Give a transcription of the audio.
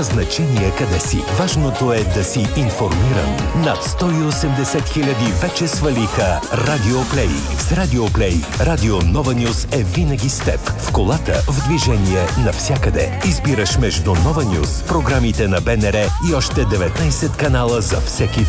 значение къде си. Важното е да си информиран. Над 180 хиляди вече свалиха Радиоплей. С Радиоплей Радио Нова Нюз е винаги с теб. В колата, в движение, навсякъде. Избираш между Нова Нюз, програмите на БНР и още 19 канала за всеки